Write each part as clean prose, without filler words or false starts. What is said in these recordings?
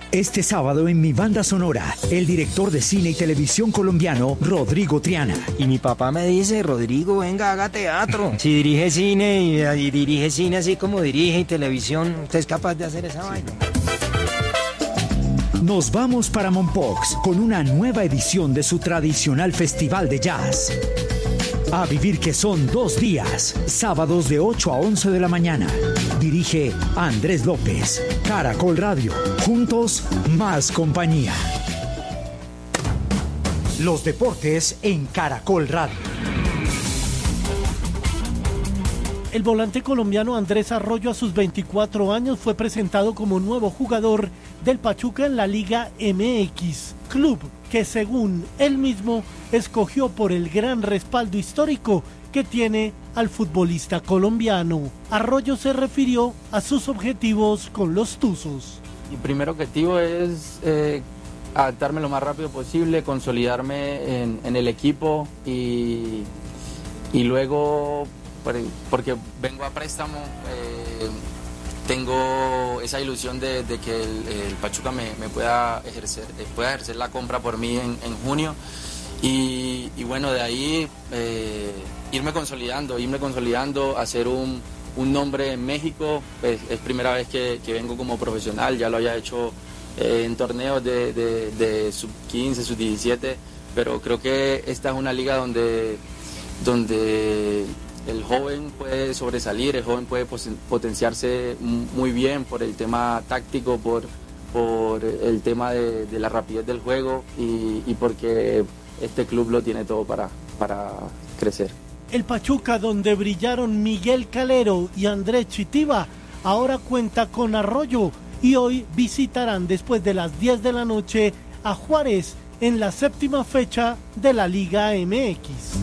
Este sábado en Mi Banda Sonora, el director de cine y televisión colombiano, Rodrigo Triana. Y mi papá me dice, Rodrigo, venga, haga teatro. Si dirige cine y dirige cine así como dirige y televisión, usted es capaz de hacer esa vaina. Nos vamos para Mompox con una nueva edición de su tradicional festival de jazz. A vivir que son 2 días, sábados de 8 a 11 de la mañana. Dirige Andrés López. Caracol Radio. Juntos, más compañía. Los deportes en Caracol Radio. El volante colombiano Andrés Arroyo a sus 24 años fue presentado como nuevo jugador del Pachuca en la Liga MX, club que según él mismo escogió por el gran respaldo histórico que tiene al futbolista colombiano. Arroyo se refirió a sus objetivos con los Tuzos. Mi primer objetivo es adaptarme lo más rápido posible, consolidarme en el equipo y luego, porque vengo a préstamo, tengo esa ilusión de que el Pachuca me pueda ejercer la compra por mí en junio y bueno, de ahí irme consolidando, hacer un nombre en México. Es primera vez que vengo como profesional, ya lo había hecho en torneos de sub-15, sub-17, pero creo que esta es una liga donde el joven puede sobresalir, el joven puede potenciarse muy bien por el tema táctico, por el tema de la rapidez del juego y porque este club lo tiene todo para crecer. El Pachuca, donde brillaron Miguel Calero y Andrés Chitiba, ahora cuenta con Arroyo y hoy visitarán después de las 10 de la noche a Juárez en la 7ª fecha de la Liga MX.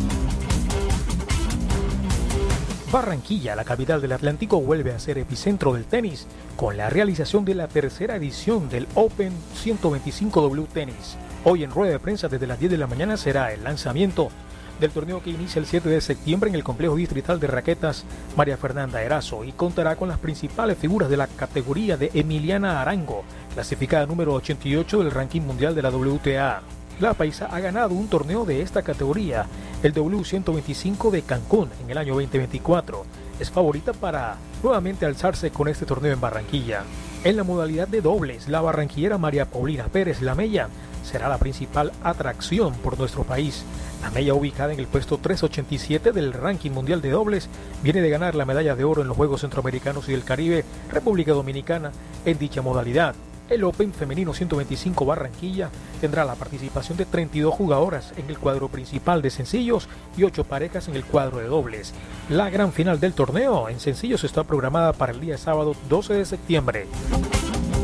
Barranquilla, la capital del Atlántico, vuelve a ser epicentro del tenis con la realización de la 3ª edición del Open 125W Tenis. Hoy en rueda de prensa desde las 10 de la mañana será el lanzamiento del torneo que inicia el 7 de septiembre en el complejo distrital de raquetas María Fernanda Erazo y contará con las principales figuras de la categoría de Emiliana Arango, clasificada número 88 del ranking mundial de la WTA. La paisa ha ganado un torneo de esta categoría, el W125 de Cancún en el año 2024. Es favorita para nuevamente alzarse con este torneo en Barranquilla. En la modalidad de dobles, la barranquillera María Paulina Pérez Lamella será la principal atracción por nuestro país. Lamella, ubicada en el puesto 387 del ranking mundial de dobles, viene de ganar la medalla de oro en los Juegos Centroamericanos y del Caribe, República Dominicana, en dicha modalidad. El Open Femenino 125 Barranquilla tendrá la participación de 32 jugadoras en el cuadro principal de sencillos y 8 parejas en el cuadro de dobles. La gran final del torneo en sencillos está programada para el día sábado 12 de septiembre.